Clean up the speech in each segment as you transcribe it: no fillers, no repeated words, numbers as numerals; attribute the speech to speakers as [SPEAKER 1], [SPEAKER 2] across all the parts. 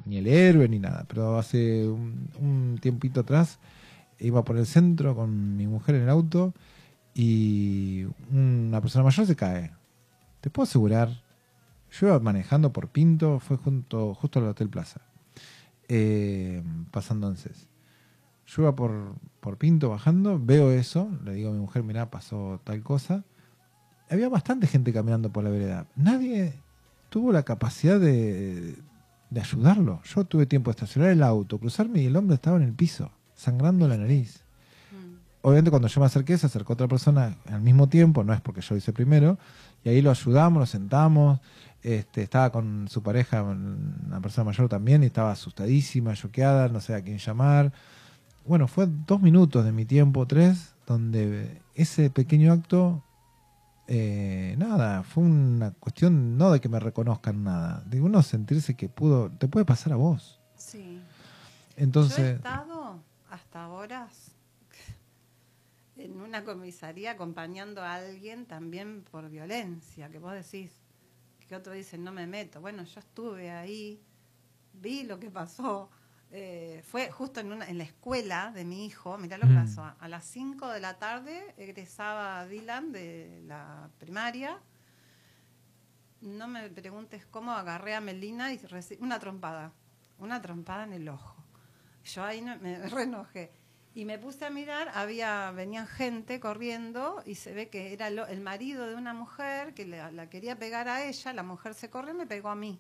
[SPEAKER 1] ni el héroe ni nada, pero hace un tiempito atrás iba por el centro con mi mujer en el auto y una persona mayor se cae. Te puedo asegurar, yo iba manejando por Pinto, fue justo al Hotel Plaza, pasando en CES. Yo iba por Pinto bajando, veo eso, le digo a mi mujer, mirá, pasó tal cosa. Había bastante gente caminando por la vereda. Nadie tuvo la capacidad de ayudarlo. Yo tuve tiempo de estacionar el auto, cruzarme y el hombre estaba en el piso, sangrando la nariz. Obviamente cuando yo me acerqué, se acercó otra persona al mismo tiempo, no es porque yo lo hice primero, y ahí lo ayudamos, lo sentamos, estaba con su pareja, una persona mayor también, y estaba asustadísima, choqueada, no sé a quién llamar. Bueno, fue 2 minutos de mi tiempo, 3, donde ese pequeño acto, nada, fue una cuestión no de que me reconozcan nada, de uno sentirse que te puede pasar a vos.
[SPEAKER 2] Sí.
[SPEAKER 1] Entonces,
[SPEAKER 2] yo he estado hasta horas en una comisaría acompañando a alguien también por violencia, que vos decís, que otro dice, no me meto. Bueno, yo estuve ahí, vi lo que pasó. Fue justo en la escuela de mi hijo, mirá lo que pasó. A las 5 de la tarde egresaba Dylan de la primaria. No me preguntes cómo, agarré a Melina y recibí una trompada en el ojo. Yo ahí me reenojé. Y me puse a mirar, venían gente corriendo y se ve que era el marido de una mujer que la quería pegar a ella, la mujer se corrió y me pegó a mí.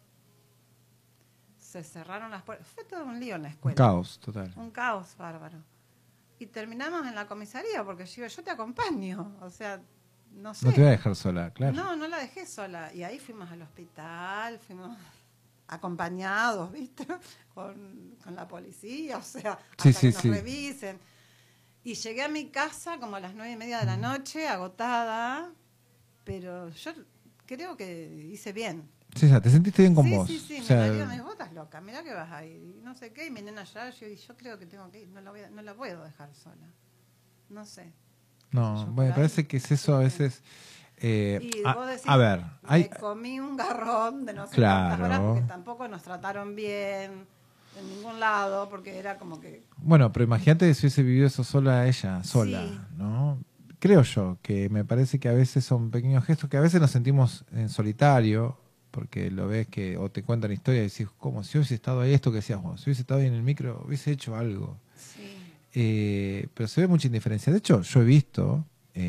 [SPEAKER 2] Se cerraron las puertas, fue todo un lío en la escuela.
[SPEAKER 1] Un caos total.
[SPEAKER 2] Un caos bárbaro. Y terminamos en la comisaría porque yo te acompaño, o sea, no sé.
[SPEAKER 1] No te voy a dejar sola, claro.
[SPEAKER 2] No la dejé sola. Y ahí fuimos al hospital, fuimos acompañados, ¿viste? Con la policía, o sea, hasta que nos revisen. Y llegué a mi casa como a las 9:30 de la noche, agotada, pero yo creo que hice bien.
[SPEAKER 1] Sí, te sentiste bien con vos.
[SPEAKER 2] Sí,
[SPEAKER 1] o sea,
[SPEAKER 2] mi marido me dijo, vos estás loca, mirá que vas a ir, y no sé qué, y mi nena allá, yo creo que tengo que ir, no la puedo dejar sola. No sé.
[SPEAKER 1] No, me parece que es eso a veces.
[SPEAKER 2] Y vos decís,
[SPEAKER 1] a ver,
[SPEAKER 2] me comí un garrón de no sé cuántas horas porque tampoco nos trataron bien en ningún lado, porque era como que...
[SPEAKER 1] Bueno, pero imagínate si hubiese vivido eso sola, ¿no? Creo yo que me parece que a veces son pequeños gestos que a veces nos sentimos en solitario, porque lo ves que o te cuentan historias y decís, ¿cómo? Si hubiese estado ahí, esto que decías vos, si hubiese estado ahí en el micro, hubiese hecho algo.
[SPEAKER 2] Sí.
[SPEAKER 1] Pero se ve mucha indiferencia. De hecho, yo he visto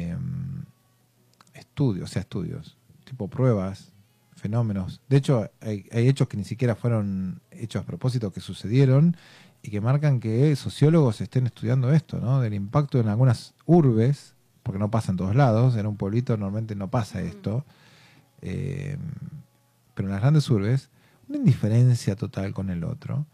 [SPEAKER 1] estudios, tipo pruebas, fenómenos. De hecho, hay hechos que ni siquiera fueron hechos a propósito, que sucedieron y que marcan que sociólogos estén estudiando esto, ¿no? Del impacto en algunas urbes, porque no pasa en todos lados, en un pueblito normalmente no pasa esto, pero en las grandes urbes, una indiferencia total con el otro.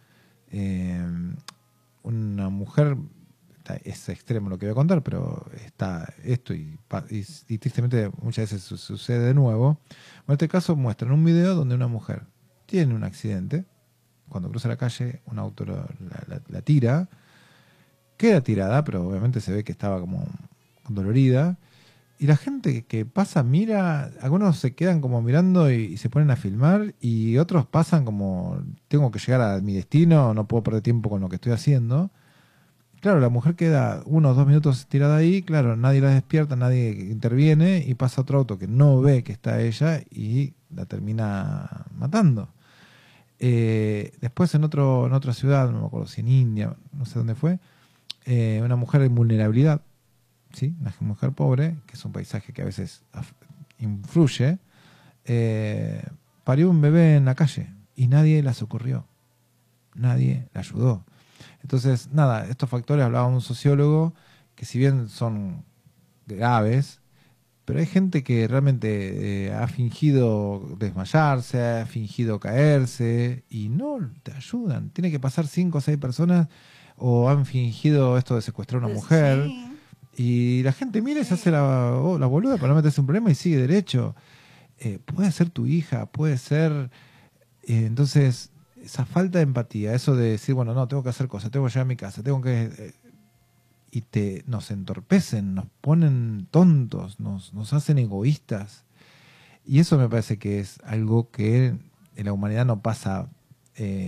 [SPEAKER 1] Una mujer, es extremo lo que voy a contar, pero está esto y tristemente muchas veces sucede de nuevo. En este caso muestran un video donde una mujer tiene un accidente, cuando cruza la calle un auto la tira, queda tirada, pero obviamente se ve que estaba como dolorida, y la gente que pasa mira, algunos se quedan como mirando y se ponen a filmar, y otros pasan como, tengo que llegar a mi destino, no puedo perder tiempo con lo que estoy haciendo. Claro, la mujer queda 1 o 2 minutos tirada ahí, claro, nadie la despierta, nadie interviene, y pasa otro auto que no ve que está ella y la termina matando. Después en otra ciudad, no me acuerdo si en India, no sé dónde fue, una mujer en vulnerabilidad, ¿sí? Una mujer pobre, que es un paisaje que a veces influye, parió un bebé en la calle y nadie la socorrió, nadie la ayudó. Entonces, nada, estos factores, hablaba un sociólogo, que si bien son graves, pero hay gente que realmente ha fingido desmayarse, ha fingido caerse y no te ayudan. Tiene que pasar 5 o 6 personas o han fingido esto de secuestrar a una mujer.
[SPEAKER 2] Sí.
[SPEAKER 1] Y la gente mira y se hace la boluda para no meterse un problema y sigue derecho. Puede ser tu hija, puede ser... entonces, esa falta de empatía, eso de decir, bueno, no, tengo que hacer cosas, tengo que llegar a mi casa, tengo que... y nos entorpecen, nos ponen tontos, nos hacen egoístas. Y eso me parece que es algo que en la humanidad no pasa